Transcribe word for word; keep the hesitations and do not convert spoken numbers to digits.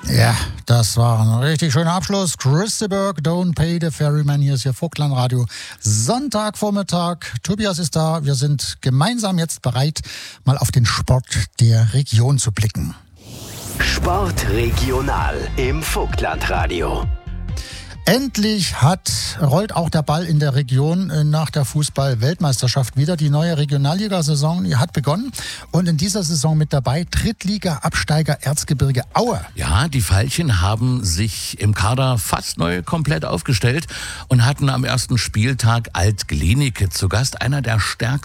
Ja, das war ein richtig schöner Abschluss. Christeberg, Don't Pay the Ferryman. Hier ist Ihr Vogtland-Radio. Sonntagvormittag. Tobias ist da. Wir sind gemeinsam jetzt bereit, mal auf den Sport der Region zu blicken. Sport regional im Vogtland-Radio. Endlich hat, rollt auch der Ball in der Region nach der Fußball-Weltmeisterschaft wieder. Die neue Regionalligasaison die hat begonnen und in dieser Saison mit dabei Drittliga-Absteiger Erzgebirge Aue. Ja, die Veilchen haben sich im Kader fast neu komplett aufgestellt und hatten am ersten Spieltag Alt-Glienicke zu Gast, einer der stärksten